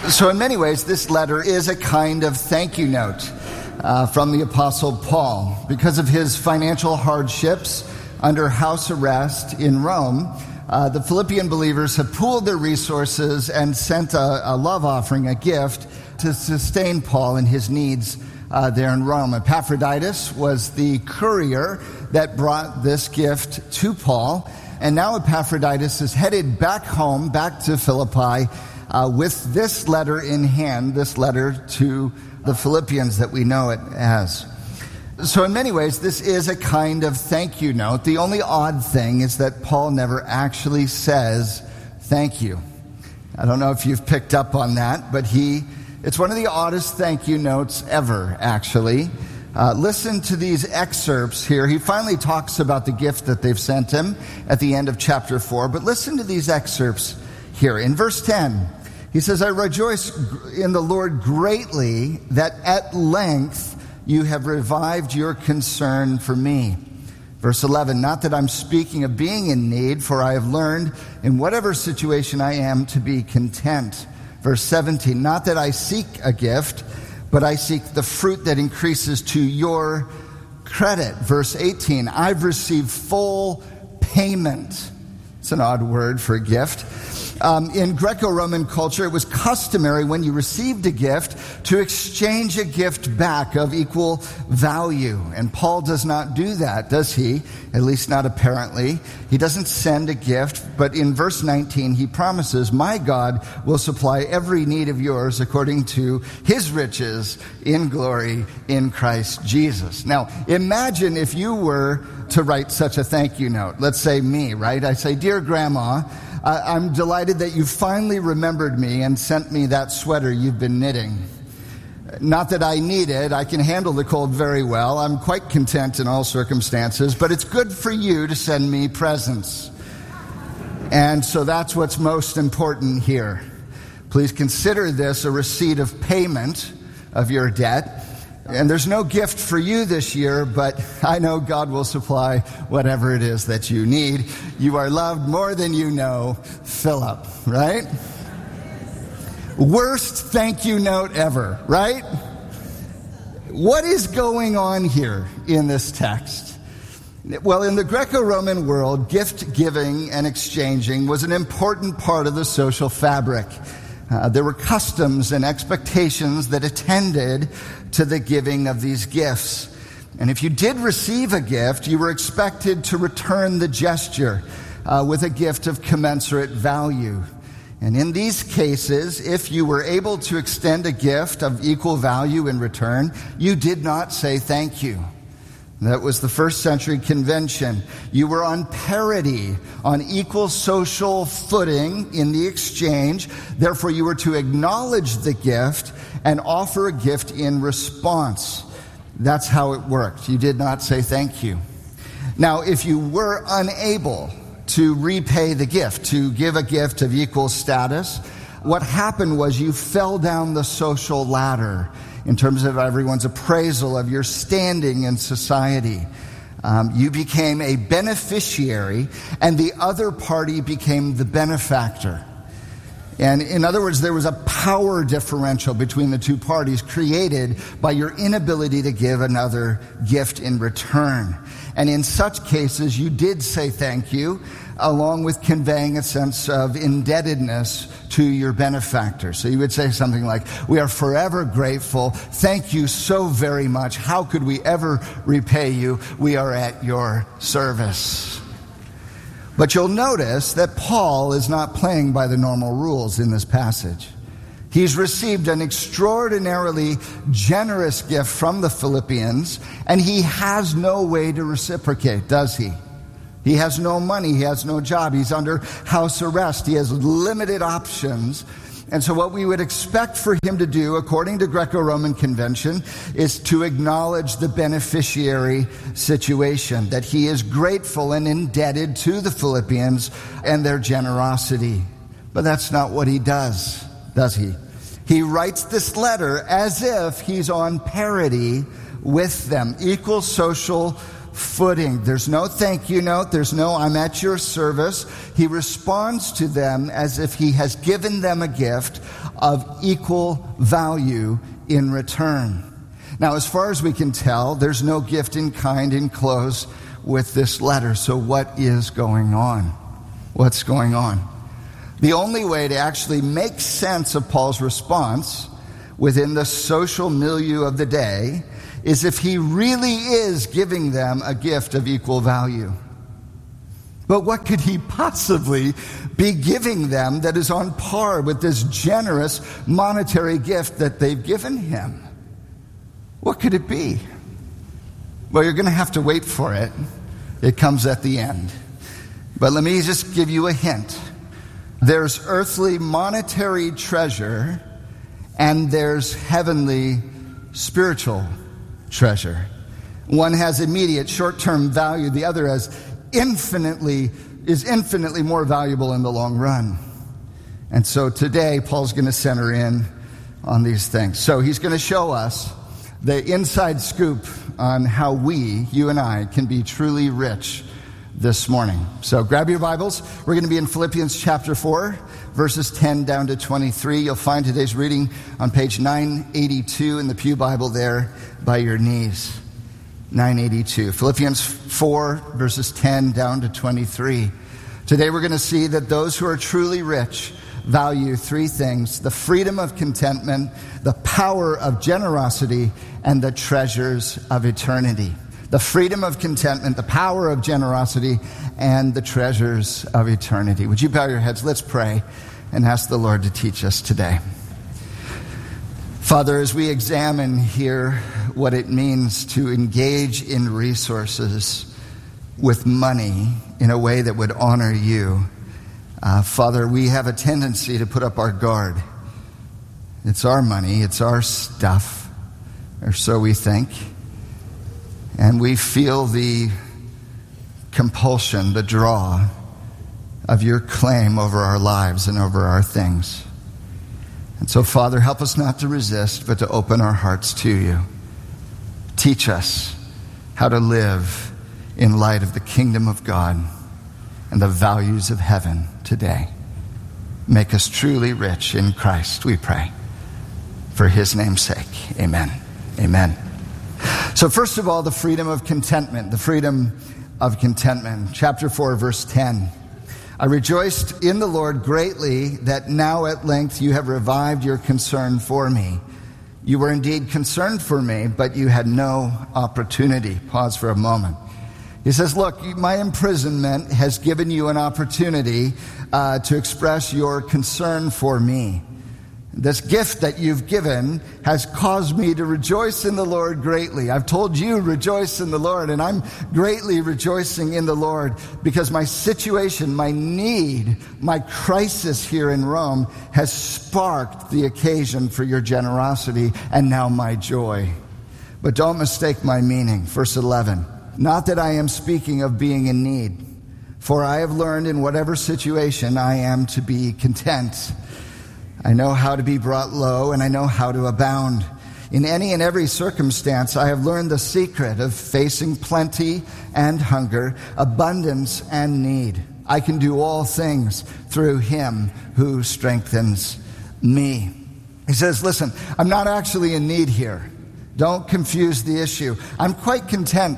So in many ways, this letter is a kind of thank you note from the Apostle Paul. Because of his financial hardships under house arrest in Rome, the Philippian believers have pooled their resources and sent a love offering, a gift, to sustain Paul in his needs there in Rome. Epaphroditus was the courier that brought this gift to Paul. And now Epaphroditus is headed back home, back to Philippi, with this letter in hand, this letter to the Philippians that we know it as. So in many ways, this is a kind of thank you note. The only odd thing is that Paul never actually says thank you. I don't know if you've picked up on that, but it's one of the oddest thank you notes ever, actually. Listen to these excerpts here. He finally talks about the gift that they've sent him at the end of chapter 4, but listen to these excerpts here. In verse 10, he says, I rejoice in the Lord greatly that at length you have revived your concern for me. Verse 11, not that I'm speaking of being in need, for I have learned in whatever situation I am to be content. Verse 17, not that I seek a gift, but I seek the fruit that increases to your credit. Verse 18, I've received full payment. It's an odd word for a gift. In Greco-Roman culture, it was customary when you received a gift to exchange a gift back of equal value. And Paul does not do that, does he? At least not apparently. He doesn't send a gift, but in verse 19, he promises, my God will supply every need of yours according to his riches in glory in Christ Jesus. Now, imagine if you were to write such a thank you note. Let's say me, right? I say, Dear Grandma, I'm delighted that you finally remembered me and sent me that sweater you've been knitting. Not that I need it. I can handle the cold very well. I'm quite content in all circumstances, but it's good for you to send me presents. And so that's what's most important here. Please consider this a receipt of payment of your debt. And there's no gift for you this year, but I know God will supply whatever it is that you need. You are loved more than you know, Philip, right? Worst thank you note ever, right? What is going on here in this text? Well, in the Greco-Roman world, gift giving and exchanging was an important part of the social fabric. There were customs and expectations that attended to the giving of these gifts. And if you did receive a gift, you were expected to return the gesture with a gift of commensurate value. And in these cases, if you were able to extend a gift of equal value in return, you did not say thank you. That was the first century convention. You were on parity, on equal social footing in the exchange. Therefore, you were to acknowledge the gift and offer a gift in response. That's how it worked. You did not say thank you. Now, if you were unable to repay the gift, to give a gift of equal status, what happened was you fell down the social ladder in terms of everyone's appraisal of your standing in society. You became a beneficiary, and the other party became the benefactor. And in other words, there was a power differential between the two parties created by your inability to give another gift in return. And in such cases, you did say thank you, along with conveying a sense of indebtedness to your benefactor. So you would say something like, we are forever grateful. Thank you so very much. How could we ever repay you? We are at your service. But you'll notice that Paul is not playing by the normal rules in this passage. He's received an extraordinarily generous gift from the Philippians, and he has no way to reciprocate, does he? He has no money. He has no job. He's under house arrest. He has limited options. And so what we would expect for him to do, according to Greco-Roman convention, is to acknowledge the beneficiary situation, that he is grateful and indebted to the Philippians and their generosity. But that's not what he does he? He writes this letter as if he's on parity with them, equal social footing. There's no thank you note. There's no I'm at your service. He responds to them as if he has given them a gift of equal value in return. Now, as far as we can tell, there's no gift in kind enclosed with this letter. So what is going on? What's going on? The only way to actually make sense of Paul's response within the social milieu of the day is if he really is giving them a gift of equal value. But what could he possibly be giving them that is on par with this generous monetary gift that they've given him? What could it be? Well, you're going to have to wait for it. It comes at the end. But let me just give you a hint. There's earthly monetary treasure and there's heavenly spiritual treasure. One has immediate short-term value. The other is infinitely more valuable in the long run. And so today, Paul's going to center in on these things. So he's going to show us the inside scoop on how we, you and I, can be truly rich this morning. So grab your Bibles. We're going to be in Philippians chapter 4, verses 10 down to 23. You'll find today's reading on page 982 in the Pew Bible there by your knees. 982. Philippians 4, verses 10 down to 23. Today we're going to see that those who are truly rich value three things: the freedom of contentment, the power of generosity, and the treasures of eternity. The freedom of contentment, the power of generosity, and the treasures of eternity. Would you bow your heads? Let's pray and ask the Lord to teach us today. Father, as we examine here what it means to engage in resources with money in a way that would honor you, Father, we have a tendency to put up our guard. It's our money, it's our stuff, or so we think. And we feel the compulsion, the draw of your claim over our lives and over our things. And so, Father, help us not to resist, but to open our hearts to you. Teach us how to live in light of the kingdom of God and the values of heaven today. Make us truly rich in Christ, we pray. For his name's sake, amen. Amen. So first of all, the freedom of contentment. The freedom of contentment. Chapter 4, verse 10. I rejoiced in the Lord greatly that now at length you have revived your concern for me. You were indeed concerned for me, but you had no opportunity. Pause for a moment. He says, look, my imprisonment has given you an opportunity to express your concern for me. This gift that you've given has caused me to rejoice in the Lord greatly. I've told you, rejoice in the Lord, and I'm greatly rejoicing in the Lord because my situation, my need, my crisis here in Rome has sparked the occasion for your generosity and now my joy. But don't mistake my meaning. Verse 11, not that I am speaking of being in need, for I have learned in whatever situation I am to be content. I know how to be brought low, and I know how to abound. In any and every circumstance, I have learned the secret of facing plenty and hunger, abundance and need. I can do all things through him who strengthens me. He says, listen, I'm not actually in need here. Don't confuse the issue. I'm quite content.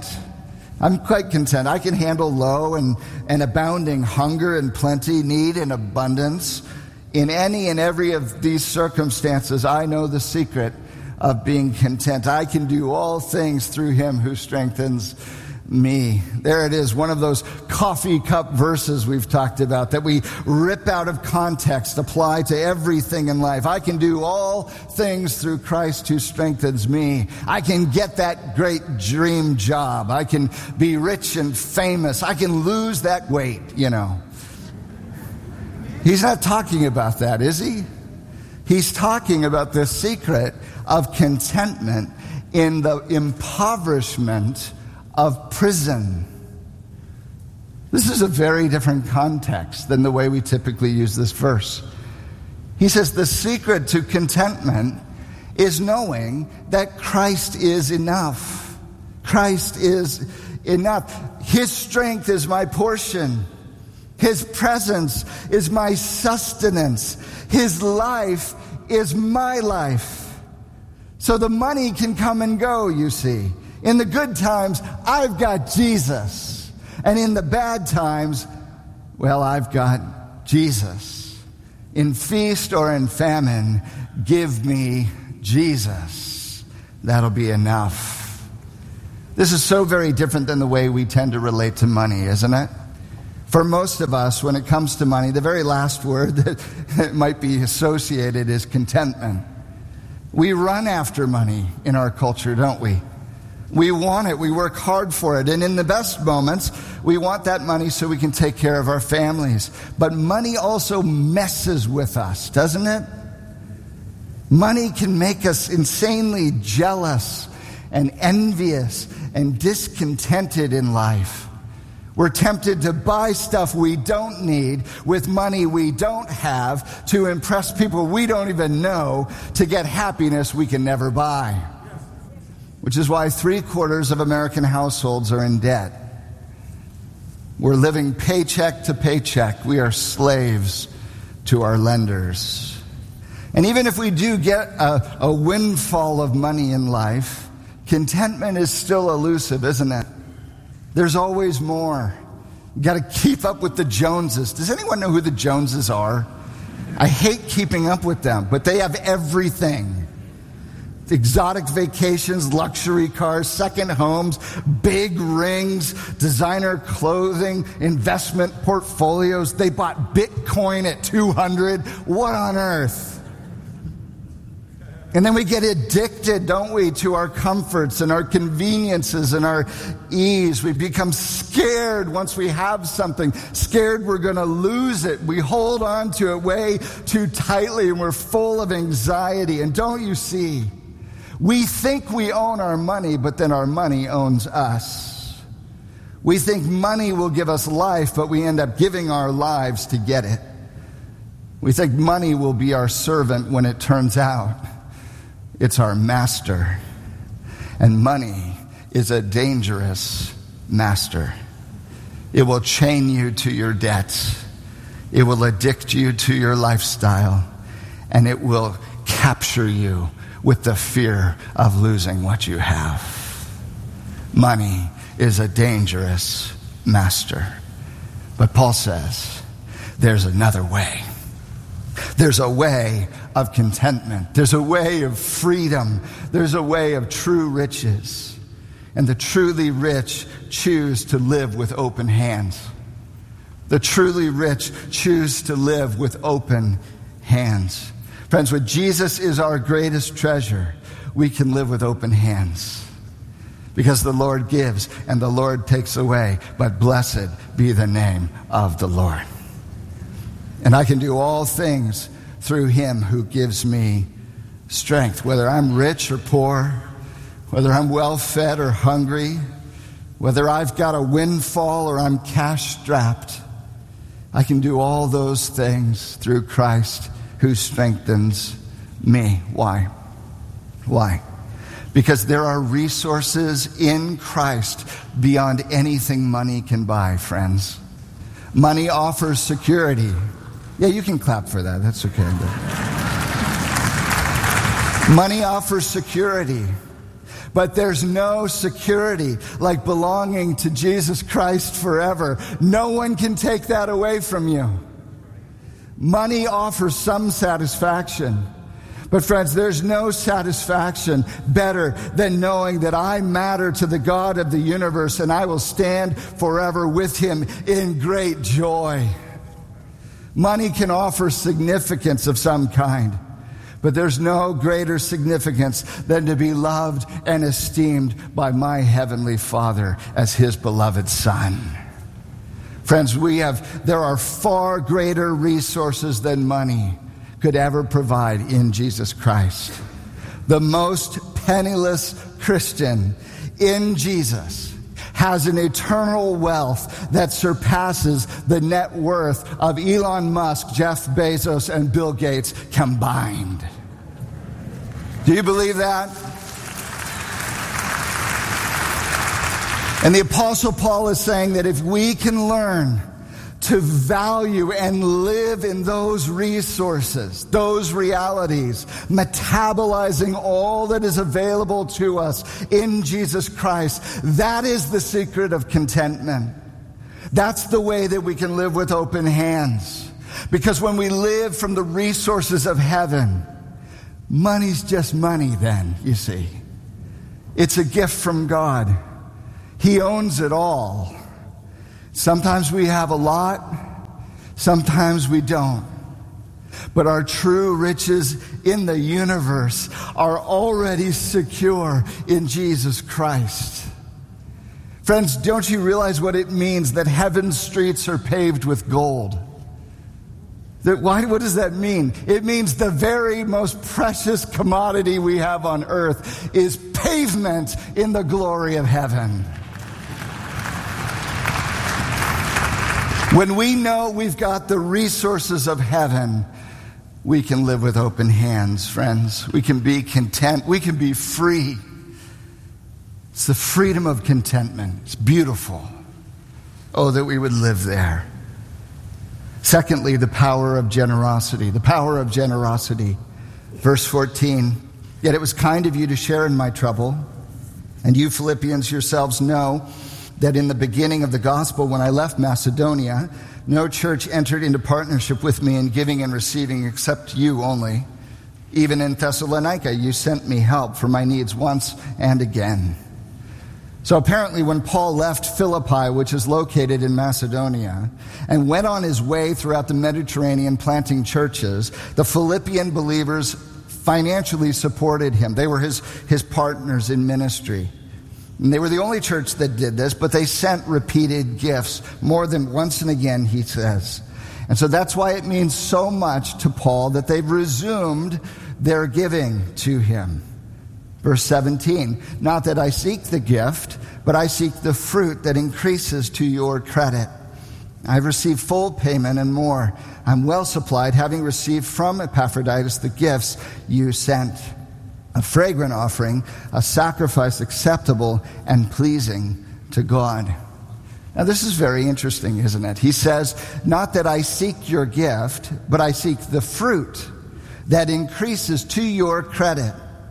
I can handle low and abounding hunger and plenty, need and abundance. In any and every of these circumstances, I know the secret of being content. I can do all things through him who strengthens me. There it is, one of those coffee cup verses we've talked about that we rip out of context, apply to everything in life. I can do all things through Christ who strengthens me. I can get that great dream job. I can be rich and famous. I can lose that weight, He's not talking about that, is he? He's talking about the secret of contentment in the impoverishment of prison. This is a very different context than the way we typically use this verse. He says the secret to contentment is knowing that Christ is enough. Christ is enough. His strength is my portion. His presence is my sustenance. His life is my life. So the money can come and go, you see. In the good times, I've got Jesus. And in the bad times, well, I've got Jesus. In feast or in famine, give me Jesus. That'll be enough. This is so very different than the way we tend to relate to money, isn't it? For most of us, when it comes to money, the very last word that might be associated is contentment. We run after money in our culture, don't we? We want it. We work hard for it. And in the best moments, we want that money so we can take care of our families. But money also messes with us, doesn't it? Money can make us insanely jealous and envious and discontented in life. We're tempted to buy stuff we don't need with money we don't have to impress people we don't even know, to get happiness we can never buy. Which is why 3/4 of American households are in debt. We're living paycheck to paycheck. We are slaves to our lenders. And even if we do get a windfall of money in life, contentment is still elusive, isn't it? There's always more. You got to keep up with the Joneses. Does anyone know who the Joneses are? I hate keeping up with them, but they have everything. Exotic vacations, luxury cars, second homes, big rings, designer clothing, investment portfolios. They bought Bitcoin at 200. What on earth? And then we get addicted, don't we, to our comforts and our conveniences and our ease. We become scared once we have something, scared we're going to lose it. We hold on to it way too tightly, and we're full of anxiety. And don't you see, we think we own our money, but then our money owns us. We think money will give us life, but we end up giving our lives to get it. We think money will be our servant when it turns out it's our master. And money is a dangerous master. It will chain you to your debts. It will addict you to your lifestyle. And it will capture you with the fear of losing what you have. Money is a dangerous master. But Paul says, there's another way. There's a way of contentment. There's a way of freedom. There's a way of true riches. And the truly rich choose to live with open hands. The truly rich choose to live with open hands. Friends, when Jesus is our greatest treasure, we can live with open hands. Because the Lord gives and the Lord takes away. But blessed be the name of the Lord. And I can do all things through him who gives me strength. Whether I'm rich or poor, whether I'm well-fed or hungry, whether I've got a windfall or I'm cash-strapped, I can do all those things through Christ who strengthens me. Why? Why? Because there are resources in Christ beyond anything money can buy, friends. Money offers security. Yeah, you can clap for that. That's okay. Money offers security. But there's no security like belonging to Jesus Christ forever. No one can take that away from you. Money offers some satisfaction. But friends, there's no satisfaction better than knowing that I matter to the God of the universe and I will stand forever with him in great joy. Money can offer significance of some kind, but there's no greater significance than to be loved and esteemed by my heavenly Father as his beloved Son. Friends, there are far greater resources than money could ever provide in Jesus Christ. The most penniless Christian in Jesus has an eternal wealth that surpasses the net worth of Elon Musk, Jeff Bezos, and Bill Gates combined. Do you believe that? And the Apostle Paul is saying that if we can learn to value and live in those resources, those realities, metabolizing all that is available to us in Jesus Christ, that is the secret of contentment. That's the way that we can live with open hands. Because when we live from the resources of heaven, money's just money then, you see. It's a gift from God. He owns it all. Sometimes we have a lot, sometimes we don't. But our true riches in the universe are already secure in Jesus Christ. Friends, don't you realize what it means that heaven's streets are paved with gold? What does that mean? It means the very most precious commodity we have on earth is pavement in the glory of heaven. When we know we've got the resources of heaven, we can live with open hands, friends. We can be content. We can be free. It's the freedom of contentment. It's beautiful. Oh, that we would live there. Secondly, the power of generosity. The power of generosity. Verse 14, yet it was kind of you to share in my trouble, and you Philippians yourselves know that in the beginning of the gospel, when I left Macedonia, no church entered into partnership with me in giving and receiving except you only. Even in Thessalonica, you sent me help for my needs once and again. So apparently when Paul left Philippi, which is located in Macedonia, and went on his way throughout the Mediterranean planting churches, the Philippian believers financially supported him. They were his partners in ministry. And they were the only church that did this, but they sent repeated gifts more than once and again, he says. And so that's why it means so much to Paul that they've resumed their giving to him. Verse 17, not that I seek the gift, but I seek the fruit that increases to your credit. I've received full payment and more. I'm well supplied, having received from Epaphroditus the gifts you sent. A fragrant offering, a sacrifice acceptable and pleasing to God. Now this is very interesting, isn't it? He says, not that I seek your gift, but I seek the fruit that increases to your credit.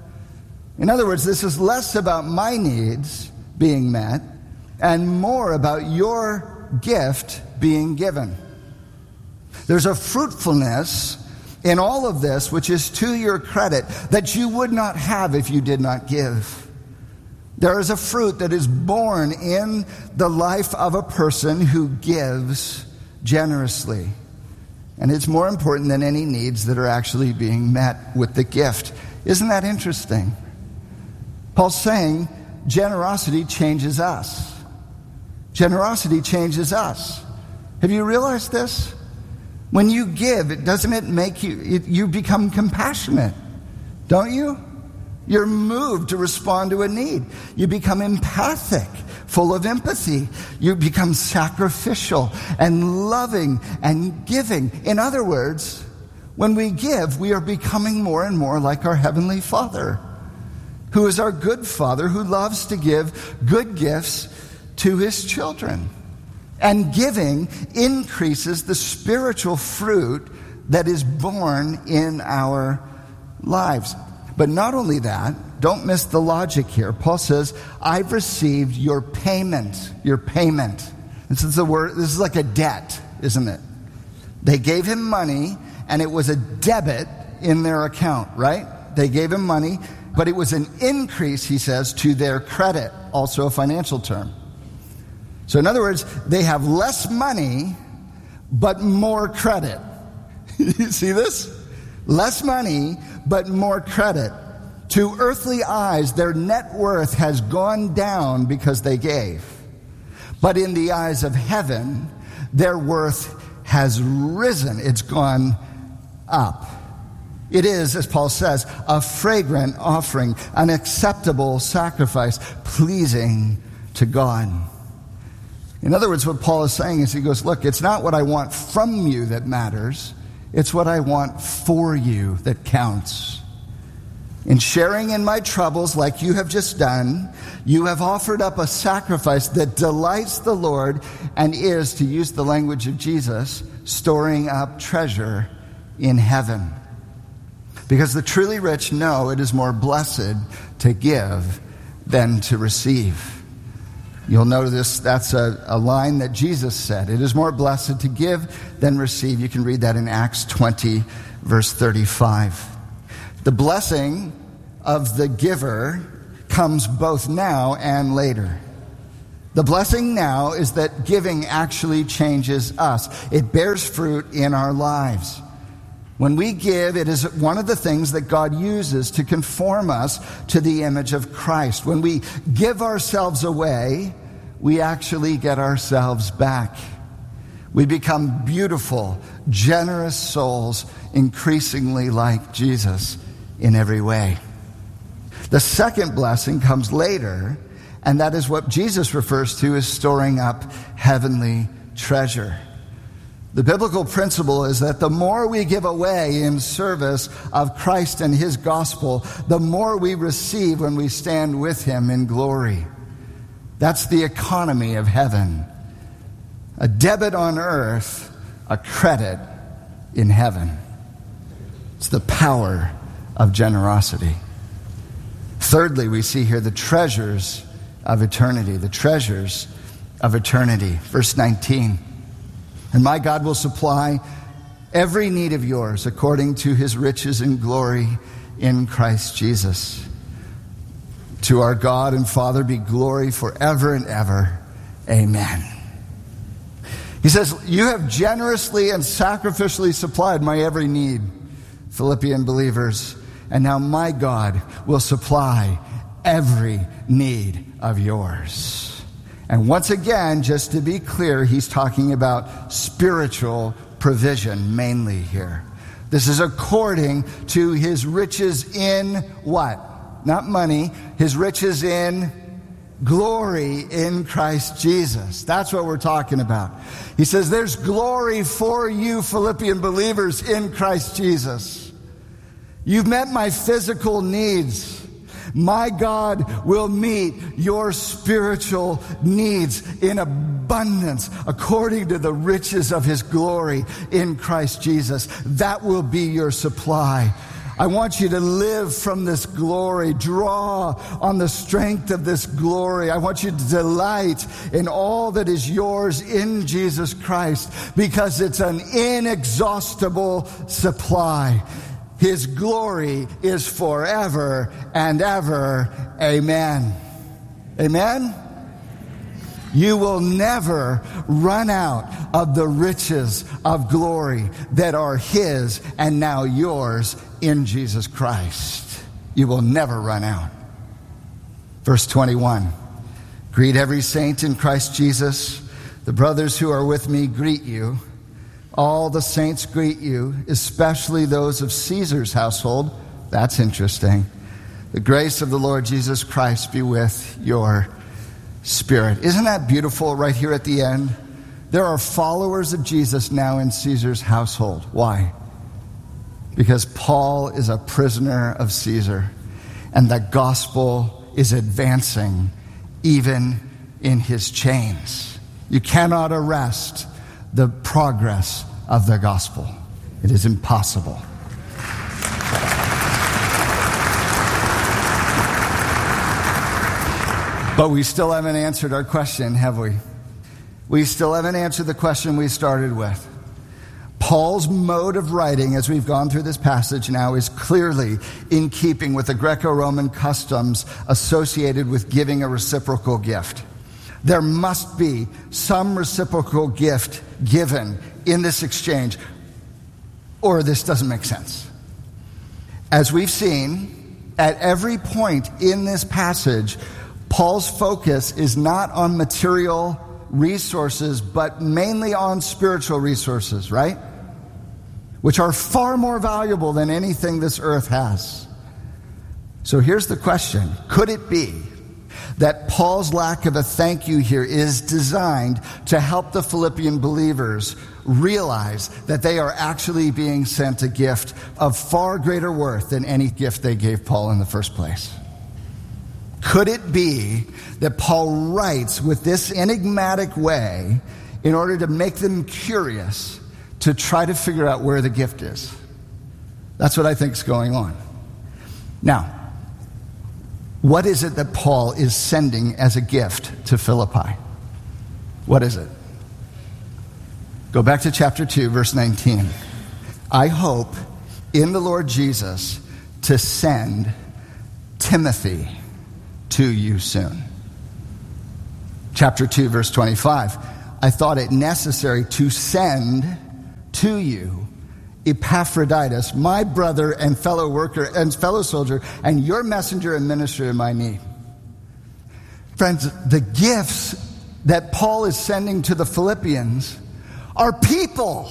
In other words, this is less about my needs being met and more about your gift being given. There's a fruitfulness in all of this, which is to your credit, that you would not have if you did not give. There is a fruit that is born in the life of a person who gives generously. And it's more important than any needs that are actually being met with the gift. Isn't that interesting? Paul's saying generosity changes us. Generosity changes us. Have you realized this? When you give, doesn't it make you become compassionate, don't you? You're moved to respond to a need. You become empathic, full of empathy. You become sacrificial and loving and giving. In other words, when we give, we are becoming more and more like our Heavenly Father, who is our good Father, who loves to give good gifts to His children. And giving increases the spiritual fruit that is born in our lives. But not only that, don't miss the logic here. Paul says, I've received your payment. Your payment. This is like a debt, isn't it? They gave him money, and it was a debit in their account, right? They gave him money, but it was an increase, he says, to their credit, also a financial term. So in other words, they have less money, but more credit. You see this? Less money, but more credit. To earthly eyes, their net worth has gone down because they gave. But in the eyes of heaven, their worth has risen. It's gone up. It is, as Paul says, a fragrant offering, an acceptable sacrifice, pleasing to God. In other words, what Paul is saying is he goes, look, it's not what I want from you that matters. It's what I want for you that counts. In sharing in my troubles like you have just done, you have offered up a sacrifice that delights the Lord and is, to use the language of Jesus, storing up treasure in heaven. Because the truly rich know it is more blessed to give than to receive. You'll notice that's a line that Jesus said. It is more blessed to give than receive. You can read that in Acts 20, verse 35. The blessing of the giver comes both now and later. The blessing now is that giving actually changes us. It bears fruit in our lives. When we give, it is one of the things that God uses to conform us to the image of Christ. When we give ourselves away, we actually get ourselves back. We become beautiful, generous souls, increasingly like Jesus in every way. The second blessing comes later, and that is what Jesus refers to as storing up heavenly treasure. The biblical principle is that the more we give away in service of Christ and his gospel, the more we receive when we stand with him in glory. That's the economy of heaven. A debit on earth, a credit in heaven. It's the power of generosity. Thirdly, we see here the treasures of eternity. The treasures of eternity. Verse 19. And my God will supply every need of yours according to his riches and glory in Christ Jesus. To our God and Father be glory forever and ever. Amen. He says, you have generously and sacrificially supplied my every need, Philippian believers. And now my God will supply every need of yours. And once again, just to be clear, he's talking about spiritual provision mainly here. This is according to his riches in what? Not money. His riches in glory in Christ Jesus. That's what we're talking about. He says there's glory for you, Philippian believers, in Christ Jesus. You've met my physical needs. My God will meet your spiritual needs in abundance according to the riches of his glory in Christ Jesus. That will be your supply. I want you to live from this glory, draw on the strength of this glory. I want you to delight in all that is yours in Jesus Christ because it's an inexhaustible supply. His glory is forever and ever. Amen. Amen? You will never run out of the riches of glory that are his and now yours in Jesus Christ. You will never run out. Verse 21. Greet every saint in Christ Jesus. The brothers who are with me greet you. All the saints greet you, especially those of Caesar's household. That's interesting. The grace of the Lord Jesus Christ be with your spirit. Isn't that beautiful right here at the end? There are followers of Jesus now in Caesar's household. Why? Because Paul is a prisoner of Caesar, and the gospel is advancing even in his chains. You cannot arrest the progress of the gospel. It is impossible. But we still haven't answered our question, have we? We still haven't answered the question we started with. Paul's mode of writing, as we've gone through this passage now, is clearly in keeping with the Greco-Roman customs associated with giving a reciprocal gift. There must be some reciprocal gift given in this exchange, or this doesn't make sense. As we've seen, at every point in this passage, Paul's focus is not on material resources, but mainly on spiritual resources, right? Which are far more valuable than anything this earth has. So here's the question. Could it be that Paul's lack of a thank you here is designed to help the Philippian believers realize that they are actually being sent a gift of far greater worth than any gift they gave Paul in the first place. Could it be that Paul writes with this enigmatic way in order to make them curious to try to figure out where the gift is? That's what I think is going on. Now, what is it that Paul is sending as a gift to Philippi? What is it? Go back to chapter 2, verse 19. I hope in the Lord Jesus to send Timothy to you soon. Chapter 2, verse 25. I thought it necessary to send to you Epaphroditus, my brother and fellow worker and fellow soldier, and your messenger and minister in my need. Friends, the gifts that Paul is sending to the Philippians are people.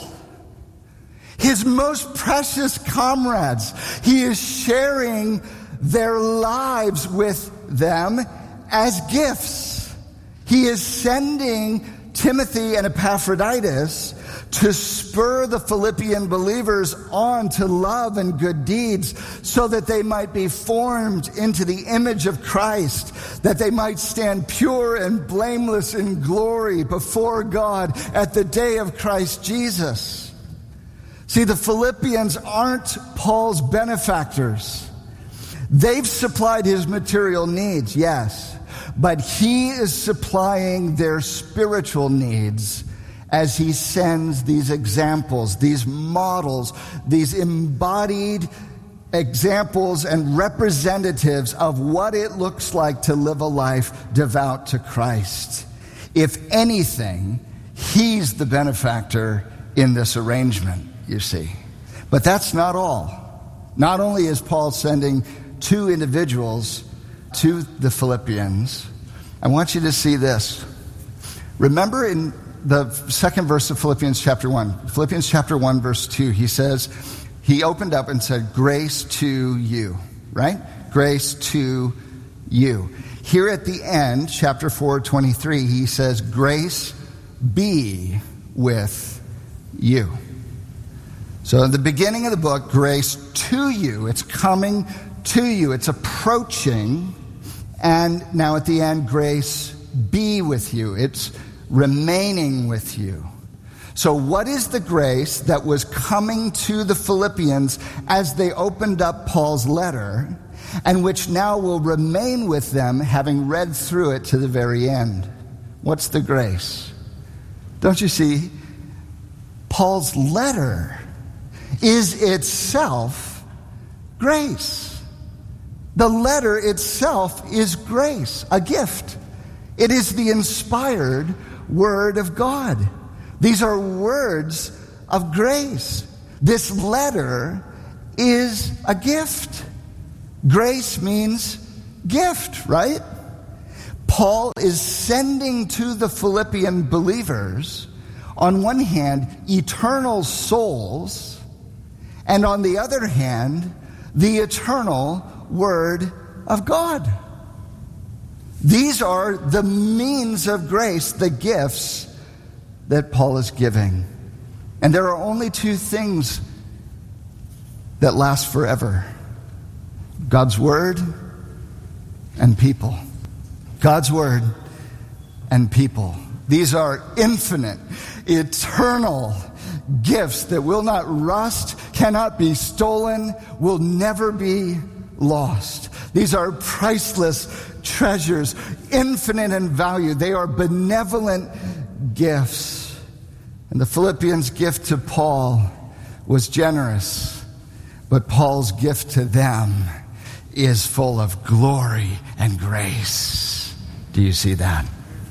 His most precious comrades. He is sharing their lives with them as gifts. He is sending Timothy and Epaphroditus to spur the Philippian believers on to love and good deeds so that they might be formed into the image of Christ, that they might stand pure and blameless in glory before God at the day of Christ Jesus. See, the Philippians aren't Paul's benefactors. They've supplied his material needs, yes, but he is supplying their spiritual needs as he sends these examples, these models, these embodied examples and representatives of what it looks like to live a life devout to Christ. If anything, he's the benefactor in this arrangement, you see. But that's not all. Not only is Paul sending two individuals to the Philippians, I want you to see this. Remember in the second verse of Philippians chapter 1. Philippians chapter 1, verse 2, he says, he opened up and said, grace to you, right? Grace to you. Here at the end, chapter 4, 23, he says, grace be with you. So in the beginning of the book, grace to you. It's coming to you. It's approaching. And now at the end, grace be with you. It's remaining with you. So what is the grace that was coming to the Philippians as they opened up Paul's letter, and which now will remain with them having read through it to the very end? What's the grace? Don't you see? Paul's letter is itself grace. The letter itself is grace, a gift. It is the inspired Word of God. These are words of grace. This letter is a gift. Grace means gift, right? Paul is sending to the Philippian believers, on one hand, eternal souls, and on the other hand, the eternal Word of God. These are the means of grace, the gifts that Paul is giving. And there are only two things that last forever: God's Word and people. God's Word and people. These are infinite, eternal gifts that will not rust, cannot be stolen, will never be lost. These are priceless treasures, infinite in value. They are benevolent gifts. And the Philippians' gift to Paul was generous, but Paul's gift to them is full of glory and grace. Do you see that?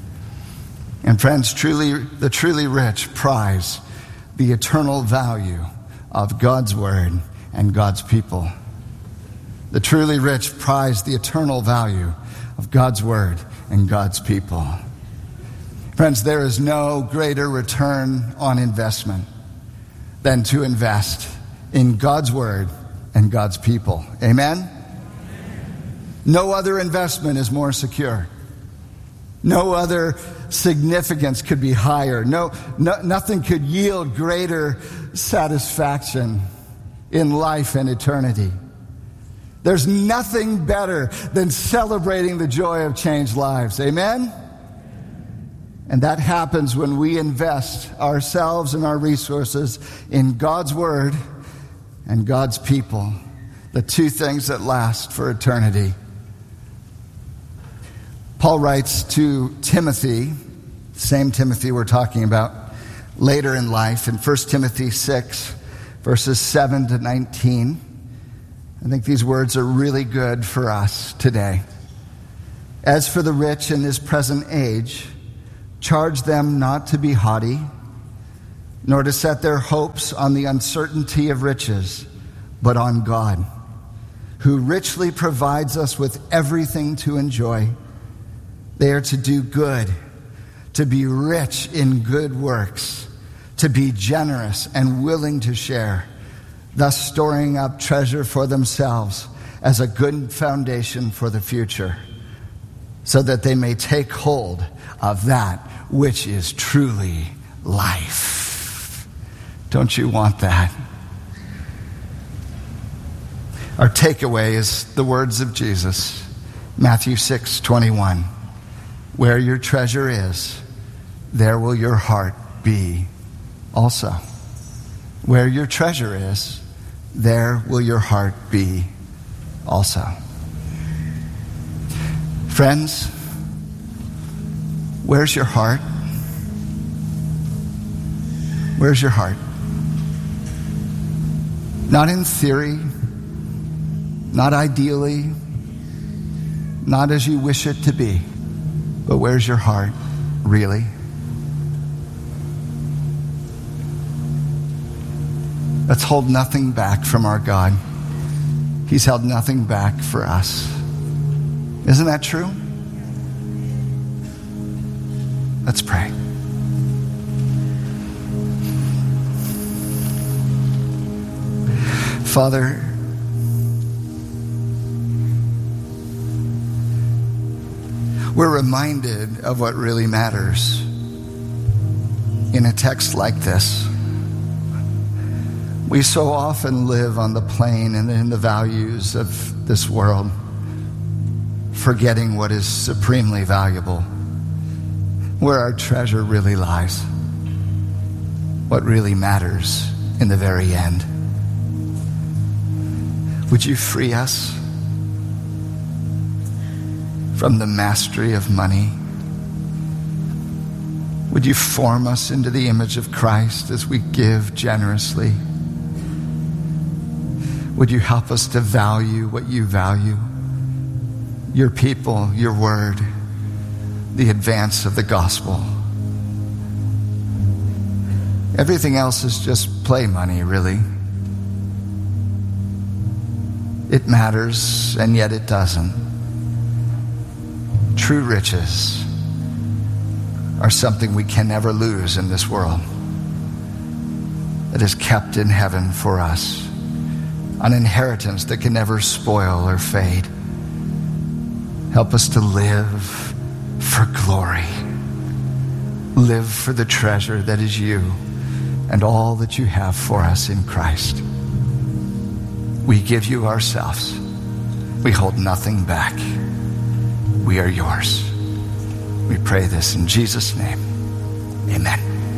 And friends, the truly rich prize the eternal value of God's Word and God's people. The truly rich prize the eternal value of God's Word and God's people. Friends, there is no greater return on investment than to invest in God's Word and God's people. Amen? No other investment is more secure. No other significance could be higher. Nothing could yield greater satisfaction in life and eternity. There's nothing better than celebrating the joy of changed lives. Amen? And that happens when we invest ourselves and our resources in God's Word and God's people, the two things that last for eternity. Paul writes to Timothy, same Timothy we're talking about, later in life in 1 Timothy 6, verses 7 to 19. I think these words are really good for us today. As for the rich in this present age, charge them not to be haughty, nor to set their hopes on the uncertainty of riches, but on God, who richly provides us with everything to enjoy. They are to do good, to be rich in good works, to be generous and willing to share, thus storing up treasure for themselves as a good foundation for the future, so that they may take hold of that which is truly life. Don't you want that? Our takeaway is the words of Jesus, Matthew 6:21. Where your treasure is, there will your heart be also. Where your treasure is, there will your heart be also. Friends, where's your heart? Where's your heart? Not in theory, not ideally, not as you wish it to be, but where's your heart really? Let's hold nothing back from our God. He's held nothing back for us. Isn't that true? Let's pray. Father, we're reminded of what really matters in a text like this. We so often live on the plane and in the values of this world, forgetting what is supremely valuable, where our treasure really lies, what really matters in the very end. Would you free us from the mastery of money? Would you form us into the image of Christ as we give generously? Would you help us to value what you value? Your people, your word, the advance of the gospel. Everything else is just play money, really. It matters, and yet it doesn't. True riches are something we can never lose in this world, that is kept in heaven for us. An inheritance that can never spoil or fade. Help us to live for glory. Live for the treasure that is you and all that you have for us in Christ. We give you ourselves. We hold nothing back. We are yours. We pray this in Jesus' name. Amen.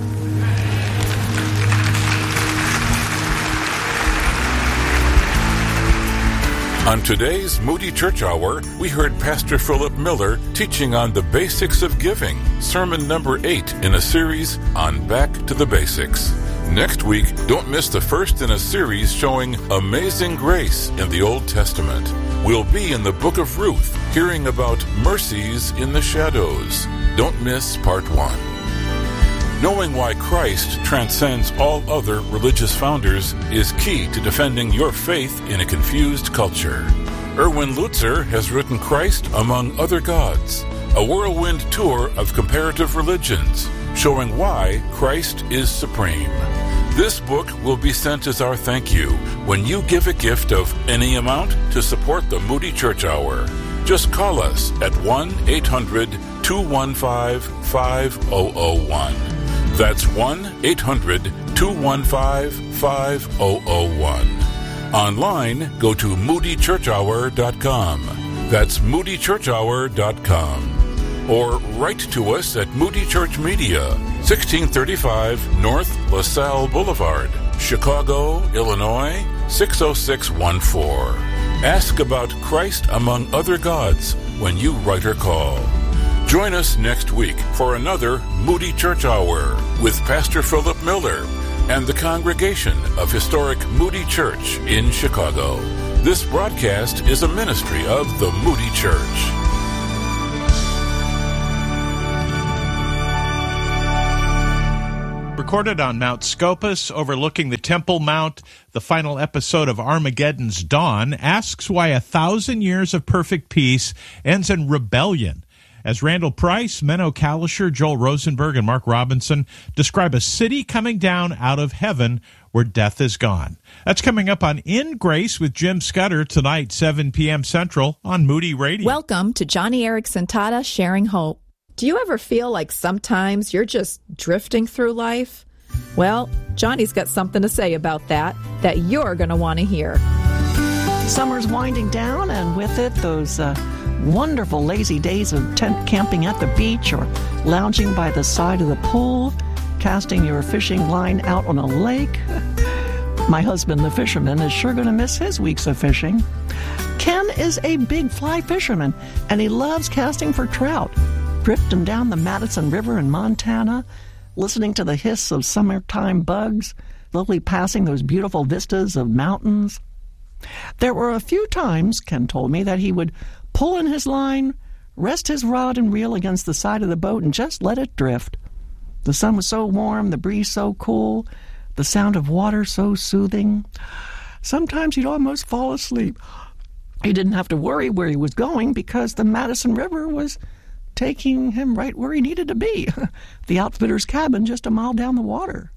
On today's Moody Church Hour, we heard Pastor Philip Miller teaching on the basics of giving, sermon number 8 in a series on Back to the Basics. Next week, don't miss the first in a series showing amazing grace in the Old Testament. We'll be in the book of Ruth, hearing about mercies in the shadows. Don't miss part 1. Knowing why Christ transcends all other religious founders is key to defending your faith in a confused culture. Erwin Lutzer has written Christ Among Other Gods, a whirlwind tour of comparative religions, showing why Christ is supreme. This book will be sent as our thank you when you give a gift of any amount to support the Moody Church Hour. Just call us at 1-800-215-5001. That's 1-800-215-5001. Online, go to moodychurchhour.com. That's moodychurchhour.com. Or write to us at Moody Church Media, 1635 North LaSalle Boulevard, Chicago, Illinois, 60614. Ask about Christ among other gods when you write or call. Join us next week for another Moody Church Hour with Pastor Philip Miller and the congregation of historic Moody Church in Chicago. This broadcast is a ministry of the Moody Church. Recorded on Mount Scopus overlooking the Temple Mount, the final episode of Armageddon's Dawn asks why 1,000 years of perfect peace ends in rebellion. As Randall Price, Menno Kalischer, Joel Rosenberg, and Mark Robinson describe a city coming down out of heaven where death is gone. That's coming up on In Grace with Jim Scudder tonight, 7 p.m. Central on Moody Radio. Welcome to Johnny Erickson Tata Sharing Hope. Do you ever feel like sometimes you're just drifting through life? Well, Johnny's got something to say about that you're going to want to hear. Summer's winding down, and with it, those wonderful lazy days of tent camping at the beach or lounging by the side of the pool, casting your fishing line out on a lake. My husband, the fisherman, is sure going to miss his weeks of fishing. Ken is a big fly fisherman, and he loves casting for trout, drifting down the Madison River in Montana, listening to the hiss of summertime bugs, slowly passing those beautiful vistas of mountains. There were a few times, Ken told me, that he would pull in his line, rest his rod and reel against the side of the boat, and just let it drift. The sun was so warm, the breeze so cool, the sound of water so soothing. Sometimes he'd almost fall asleep. He didn't have to worry where he was going because the Madison River was taking him right where he needed to be, the outfitter's cabin just a mile down the water.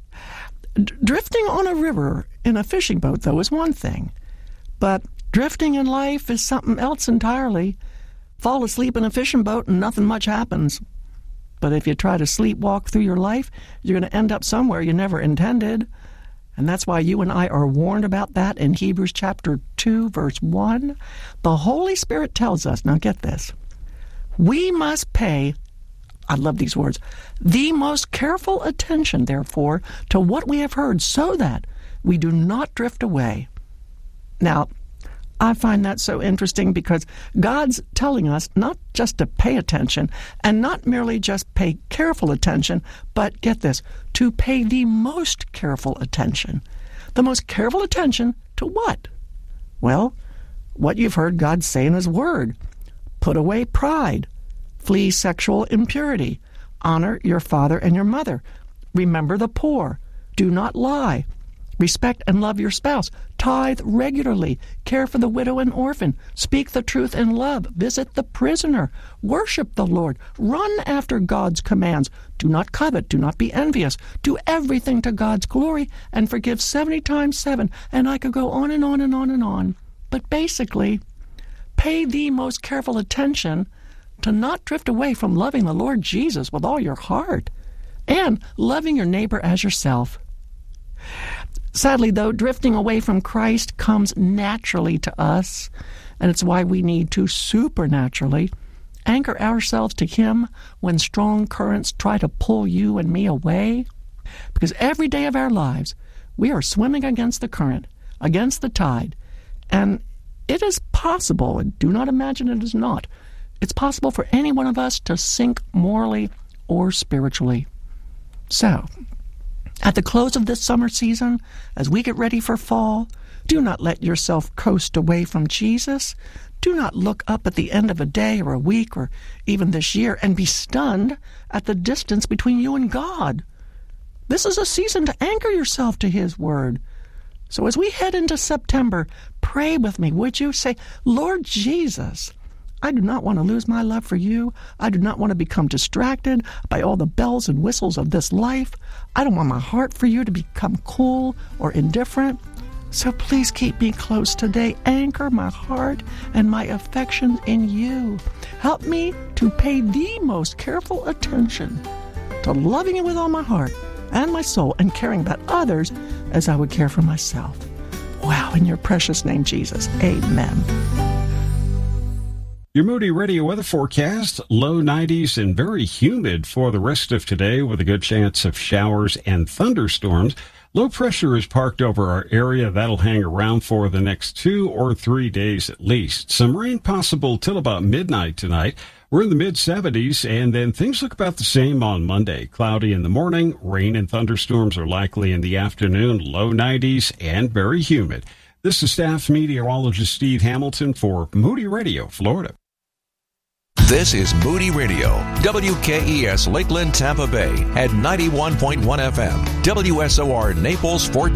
Drifting on a river in a fishing boat, though, is one thing. But drifting in life is something else entirely. Fall asleep in a fishing boat and nothing much happens. But if you try to sleepwalk through your life, you're going to end up somewhere you never intended. And that's why you and I are warned about that in Hebrews chapter 2, verse 1. The Holy Spirit tells us, now get this, we must pay, I love these words, the most careful attention, therefore, to what we have heard so that we do not drift away. Now, I find that so interesting because God's telling us not just to pay attention and not merely just pay careful attention, but get this, to pay the most careful attention. The most careful attention to what? Well, what you've heard God say in His Word. Put away pride. Flee sexual impurity. Honor your father and your mother. Remember the poor. Do not lie. Respect and love your spouse. Tithe regularly. Care for the widow and orphan. Speak the truth in love. Visit the prisoner. Worship the Lord. Run after God's commands. Do not covet. Do not be envious. Do everything to God's glory and forgive 70 times 7. And I could go on and on and on and on. But basically, pay the most careful attention to not drift away from loving the Lord Jesus with all your heart and loving your neighbor as yourself. Sadly, though, drifting away from Christ comes naturally to us, and it's why we need to supernaturally anchor ourselves to Him when strong currents try to pull you and me away. Because every day of our lives, we are swimming against the current, against the tide, and it is possible, and do not imagine it is not, it's possible for any one of us to sink morally or spiritually. So, at the close of this summer season, as we get ready for fall, do not let yourself coast away from Jesus. Do not look up at the end of a day or a week or even this year and be stunned at the distance between you and God. This is a season to anchor yourself to His Word. So as we head into September, pray with me, would you? Say, Lord Jesus, I do not want to lose my love for you. I do not want to become distracted by all the bells and whistles of this life. I don't want my heart for you to become cool or indifferent. So please keep me close today. Anchor my heart and my affections in you. Help me to pay the most careful attention to loving you with all my heart and my soul and caring about others as I would care for myself. Wow, in your precious name, Jesus. Amen. Your Moody Radio weather forecast, low 90s and very humid for the rest of today with a good chance of showers and thunderstorms. Low pressure is parked over our area. That'll hang around for the next 2 or 3 days at least. Some rain possible till about midnight tonight. We're in the mid-70s, and then things look about the same on Monday. Cloudy in the morning, rain and thunderstorms are likely in the afternoon, low 90s, and very humid. This is staff meteorologist Steve Hamilton for Moody Radio, Florida. This is Moody Radio, WKES Lakeland, Tampa Bay at 91.1 FM, WSOR Naples, Fort